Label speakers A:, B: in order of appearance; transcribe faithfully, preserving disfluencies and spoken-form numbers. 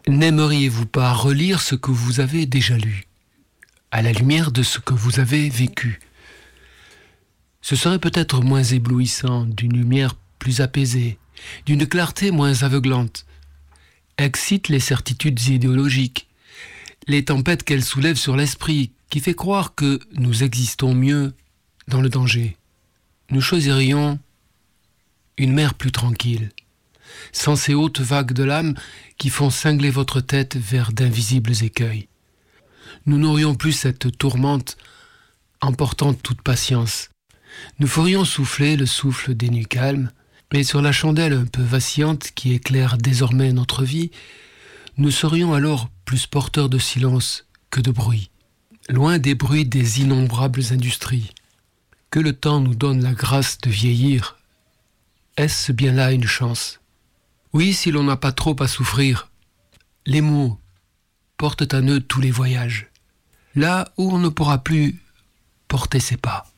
A: N'aimeriez-vous pas relire ce que vous avez déjà lu, à la lumière de ce que vous avez vécu ? Ce serait peut-être moins éblouissant, d'une lumière plus apaisée, d'une clarté moins aveuglante. Excite les certitudes idéologiques, les tempêtes qu'elle soulève sur l'esprit, qui fait croire que nous existons mieux dans le danger. Nous choisirions une mer plus tranquille, sans ces hautes vagues de l'âme qui font cingler votre tête vers d'invisibles écueils. Nous n'aurions plus cette tourmente emportant toute patience. Nous ferions souffler le souffle des nuits calmes, mais sur la chandelle un peu vacillante qui éclaire désormais notre vie, nous serions alors plus porteurs de silence que de bruit, loin des bruits des innombrables industries. Que le temps nous donne la grâce de vieillir, est-ce bien là une chance ? Oui, si l'on n'a pas trop à souffrir. Les mots portent en eux tous les voyages, là où on ne pourra plus porter ses pas.